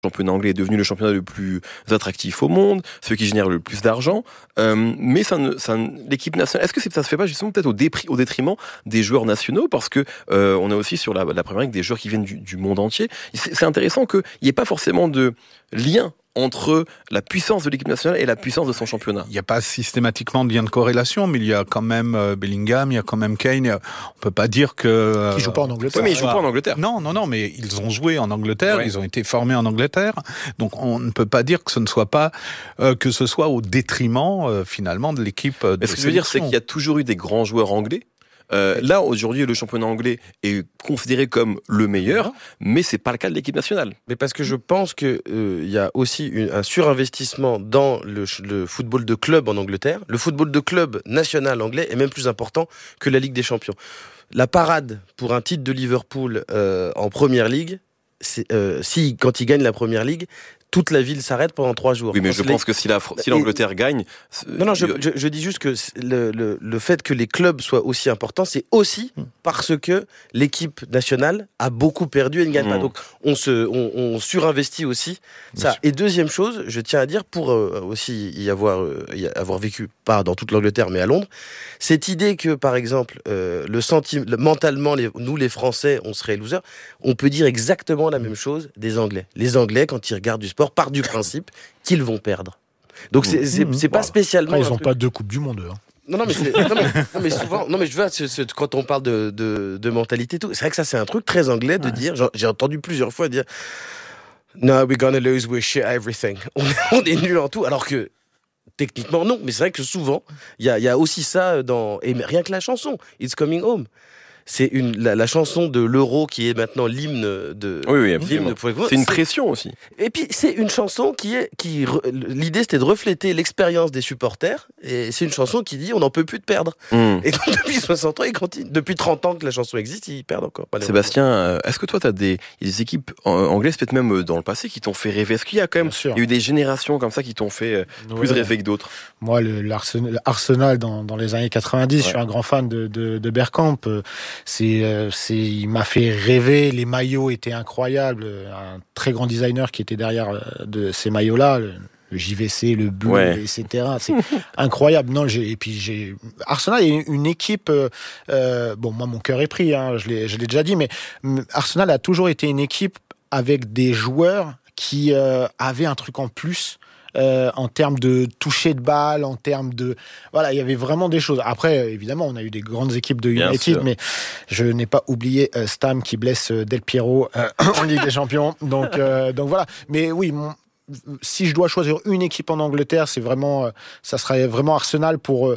championnat anglais est devenu le championnat le plus attractif au monde, celui qui génère le plus d'argent, mais l'équipe nationale, est-ce que ça se fait pas justement peut-être au détriment des joueurs nationaux, parce que on a aussi sur la Première Ligue des joueurs qui viennent du monde entier. C'est intéressant qu'il n'y ait pas forcément de lien entre la puissance de l'équipe nationale et la puissance de son championnat. Il n'y a pas systématiquement de lien de corrélation, mais il y a quand même Bellingham, il y a quand même Kane. On peut pas dire que... Qui joue pas en Angleterre. Oui, mais ils jouent pas en Angleterre. Non, mais ils ont joué en Angleterre, ouais. Ils ont été formés en Angleterre. Donc on ne peut pas dire que ce ne soit pas que ce soit au détriment finalement de l'équipe de sélection. Ce que je veux dire, c'est qu'il y a toujours eu des grands joueurs anglais. Là, aujourd'hui, le championnat anglais est considéré comme le meilleur, mais c'est pas le cas de l'équipe nationale. Mais parce que je pense que y a aussi un surinvestissement dans le football de club en Angleterre. Le football de club national anglais est même plus important que la Ligue des Champions. La parade pour un titre de Liverpool en Première Ligue, quand il gagne la Première Ligue, toute la ville s'arrête pendant 3 jours. Oui, mais je pense que si l'Angleterre gagne... Non, je dis juste que le fait que les clubs soient aussi importants, c'est aussi parce que l'équipe nationale a beaucoup perdu et ne gagne pas. Donc, on surinvestit aussi ça. Et deuxième chose, je tiens à dire, pour aussi y avoir vécu, pas dans toute l'Angleterre, mais à Londres, cette idée que, par exemple, mentalement, nous, les Français, on serait losers, on peut dire exactement la même chose des Anglais. Les Anglais, quand ils regardent du sport, partent du principe qu'ils vont perdre. Donc c'est pas spécialement. Après, ils n'ont pas 2 coupes du monde. Hein. Non, mais souvent, je vois quand on parle de mentalité, tout. C'est vrai que ça c'est un truc très anglais de dire. J'ai entendu plusieurs fois dire, "No, we're gonna lose, we're shit at everything." On est nul en tout, alors que techniquement non. Mais c'est vrai que souvent il y a aussi ça et rien que la chanson It's Coming Home. C'est la chanson de l'Euro qui est maintenant l'hymne de. Oui, absolument. C'est une pression aussi. Et puis c'est une chanson l'idée c'était de refléter l'expérience des supporters. Et c'est une chanson qui dit on n'en peut plus de perdre. Et donc depuis 60 ans, depuis 30 ans que la chanson existe, ils perdent encore. Sébastien, est-ce que toi t'as des équipes anglaises peut-être même dans le passé qui t'ont fait rêver? Est-ce qu'il y a quand même eu des générations comme ça qui t'ont fait plus rêver que d'autres? Moi, l'Arsenal dans les années 90, je suis un grand fan de Bergkamp. Il m'a fait rêver. Les maillots étaient incroyables. Un très grand designer qui était derrière de ces maillots-là, le JVC, le bleu, etc. C'est incroyable. Non, Arsenal est une équipe. Moi, mon cœur est pris. Hein, je l'ai déjà dit, mais Arsenal a toujours été une équipe avec des joueurs qui avaient un truc en plus. En termes de toucher de balle, en termes de... Voilà, il y avait vraiment des choses. Après, évidemment, on a eu des grandes équipes de United, mais je n'ai pas oublié Stam qui blesse Del Piero en Ligue des Champions. Donc voilà. Mais oui, si je dois choisir une équipe en Angleterre, ça serait vraiment Arsenal pour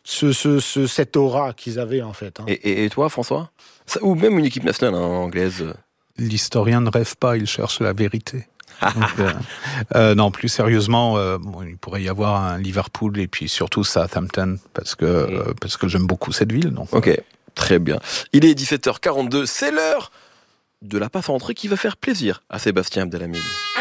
cette aura qu'ils avaient, en fait. Hein. Et toi, François? Ou même une équipe nationale anglaise? L'historien ne rêve pas, il cherche la vérité. Donc, non, plus sérieusement, il pourrait y avoir un Liverpool et puis surtout Southampton parce que j'aime beaucoup cette ville. Donc, ok, très bien. Il est 17h42, c'est l'heure de la passe en entrée qui va faire plaisir à Sébastien Abdelhamid.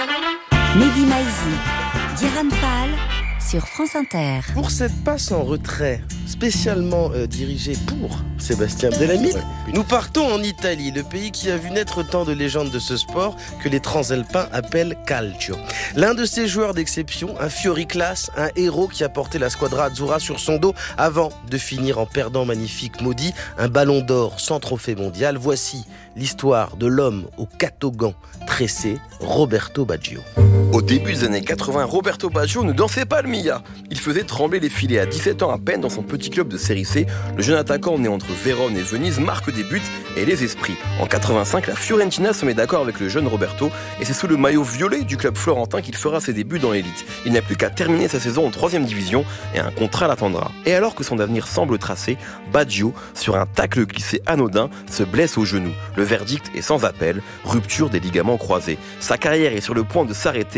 Mehdi Maizi, Guérin Fall sur France Inter. Pour cette passe en retrait spécialement dirigée pour Sébastien Abdelhamid, nous partons en Italie, le pays qui a vu naître tant de légendes de ce sport que les transalpins appellent calcio. L'un de ces joueurs d'exception, un fioriclasse, un héros qui a porté la squadra azzurra sur son dos avant de finir en perdant magnifique maudit un ballon d'or sans trophée mondial. Voici l'histoire de l'homme au catogan tressé, Roberto Baggio. Au début des années 80, Roberto Baggio ne dansait pas le Mia. Il faisait trembler les filets. À 17 ans à peine, dans son petit club de Série C, le jeune attaquant né entre Vérone et Venise marque des buts et les esprits. En 85, la Fiorentina se met d'accord avec le jeune Roberto et c'est sous le maillot violet du club florentin qu'il fera ses débuts dans l'élite. Il n'a plus qu'à terminer sa saison en 3e division et un contrat l'attendra. Et alors que son avenir semble tracé, Baggio, sur un tacle glissé anodin, se blesse au genou. Le verdict est sans appel, rupture des ligaments croisés. Sa carrière est sur le point de s'arrêter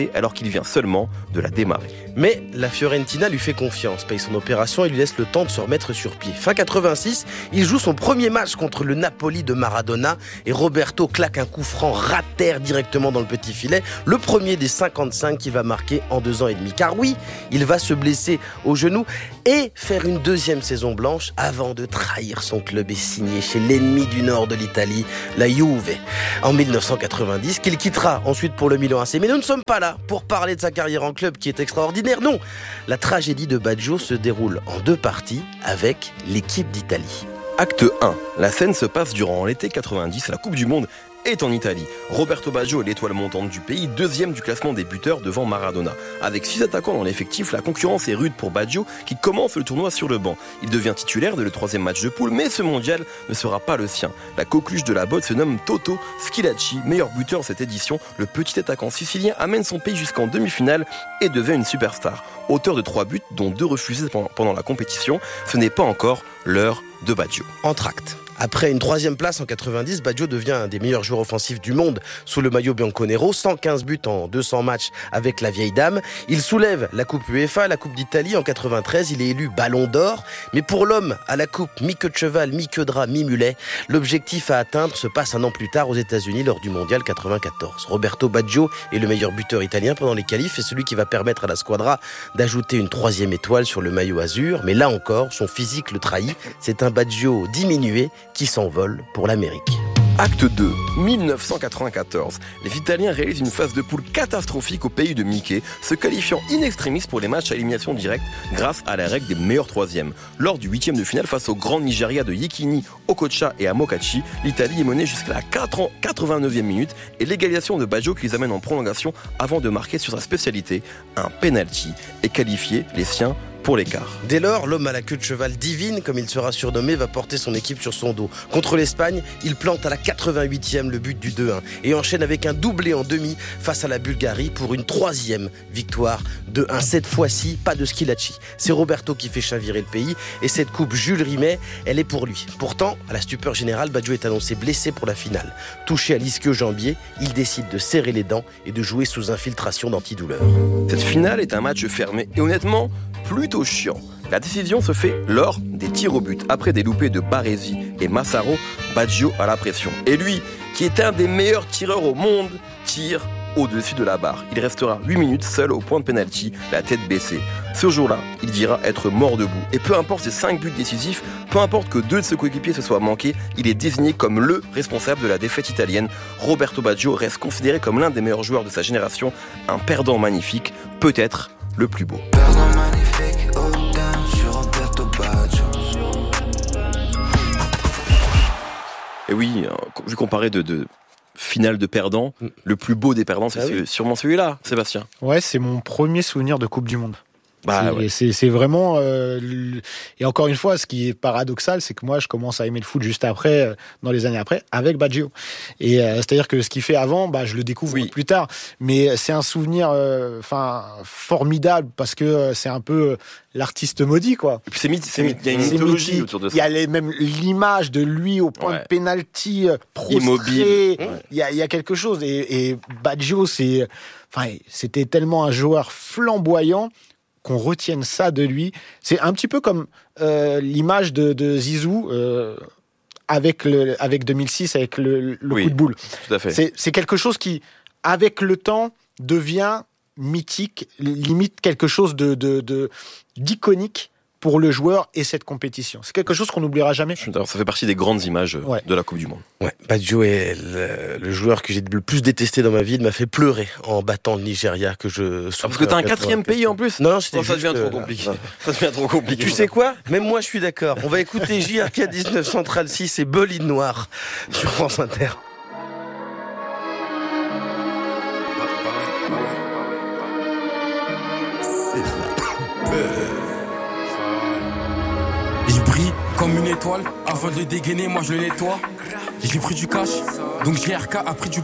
commencer alors qu'il vient seulement de la démarrer. Mais la Fiorentina lui fait confiance, paye son opération et lui laisse le temps de se remettre sur pied. Fin 86, il joue son premier match contre le Napoli de Maradona et Roberto claque un coup franc rat-terre directement dans le petit filet, le premier des 55 qu'il va marquer en 2 ans et demi. Car oui, il va se blesser au genou et faire une deuxième saison blanche avant de trahir son club et signer chez l'ennemi du nord de l'Italie, la Juve, en 1990, qu'il quittera ensuite pour le Milan AC. Mais nous ne sommes pas là pour parler de sa carrière en club qui est extraordinaire, non. La tragédie de Baggio se déroule en 2 parties avec l'équipe d'Italie. Acte 1. La scène se passe durant l'été 90, la Coupe du Monde est en Italie. Roberto Baggio est l'étoile montante du pays, 2e du classement des buteurs devant Maradona. Avec 6 attaquants dans l'effectif, la concurrence est rude pour Baggio qui commence le tournoi sur le banc. Il devient titulaire dès le 3e match de poule, mais ce mondial ne sera pas le sien. La coqueluche de la botte se nomme Toto Schillaci, meilleur buteur de cette édition. Le petit attaquant sicilien amène son pays jusqu'en demi-finale et devient une superstar. Auteur de 3 buts, dont 2 refusés pendant la compétition, ce n'est pas encore l'heure de Baggio. Entr'acte. Après une 3e place en 90, Baggio devient un des meilleurs joueurs offensifs du monde sous le maillot bianconero, 115 buts en 200 matchs avec la vieille dame. Il soulève la Coupe UEFA, la Coupe d'Italie en 93, il est élu Ballon d'Or. Mais pour l'homme à la coupe, mi-queue de cheval, mi-queue de rat, mi-mulet, l'objectif à atteindre se passe 1 an plus tard aux États-Unis lors du Mondial 94. Roberto Baggio est le meilleur buteur italien pendant les qualifs et celui qui va permettre à la squadra d'ajouter une 3e étoile sur le maillot azur. Mais là encore, son physique le trahit. C'est un Baggio diminué qui s'envole pour l'Amérique. Acte 2, 1994. Les Italiens réalisent une phase de poule catastrophique au pays de Mickey, se qualifiant in extremis pour les matchs à élimination directe grâce à la règle des meilleurs 3e. Lors du 8e de finale face au grand Nigeria de Yekini, Okocha et Amokachi, l'Italie est menée jusqu'à la 89e minute et l'égalisation de Baggio qui les amène en prolongation avant de marquer sur sa spécialité, un penalty, et qualifier les siens pour l'écart. Dès lors, l'homme à la queue de cheval divine, comme il sera surnommé, va porter son équipe sur son dos. Contre l'Espagne, il plante à la 88e le but du 2-1 et enchaîne avec un doublé en demi face à la Bulgarie pour une 3e victoire 2-1. Cette fois-ci, pas de Schillaci. C'est Roberto qui fait chavirer le pays et cette coupe Jules Rimet, elle est pour lui. Pourtant, à la stupeur générale, Baggio est annoncé blessé pour la finale. Touché à l'ischio-jambier, il décide de serrer les dents et de jouer sous infiltration d'antidouleur. Cette finale est un match fermé et honnêtement, plutôt chiant. La décision se fait lors des tirs au but. Après des loupés de Baresi et Massaro, Baggio a la pression. Et lui, qui est un des meilleurs tireurs au monde, tire au-dessus de la barre. Il restera 8 minutes seul au point de pénalty, la tête baissée. Ce jour-là, il dira être mort debout. Et peu importe ses 5 buts décisifs, peu importe que 2 de ses coéquipiers se soient manqués, il est désigné comme le responsable de la défaite italienne. Roberto Baggio reste considéré comme l'un des meilleurs joueurs de sa génération, un perdant magnifique, peut-être le plus beau. Et oui, vu qu'on parlait de finale de perdant, le plus beau des perdants, c'est sûrement celui-là, Sébastien. Ouais, c'est mon premier souvenir de Coupe du Monde. Ouais. C'est vraiment et encore une fois, ce qui est paradoxal, c'est que moi je commence à aimer le foot juste après, dans les années après, avec Baggio. Et c'est-à-dire que ce qu'il fait avant, je le découvre plus tard. Mais c'est un souvenir, formidable parce que c'est un peu l'artiste maudit, quoi. Et puis il y a une mythologie autour de ça. Il y a même l'image de lui au point de pénalty, prostré. Immobile. Il y a quelque chose. Et Baggio, c'était tellement un joueur flamboyant qu'on retienne ça de lui. C'est un petit peu comme l'image de Zizou avec 2006, avec le coup de boule. Tout à fait. C'est quelque chose qui, avec le temps, devient mythique, limite quelque chose d'iconique pour le joueur et cette compétition. C'est quelque chose qu'on n'oubliera jamais. Ça fait partie des grandes images de la Coupe du Monde. Ouais, Baggio est le joueur que j'ai le plus détesté dans ma vie. Il m'a fait pleurer en battant le Nigeria que je souffre. Parce que t'as un 4e pays en plus. Non, ça devient trop compliqué. Ça devient trop compliqué. Tu sais quoi ? Même moi, je suis d'accord. On va écouter JRK 19 Central 6 et Beline Noire sur France Inter. Il brille comme une étoile. Avant de dégainer, moi je le nettoie. J'ai pris du cash, donc JRK a pris du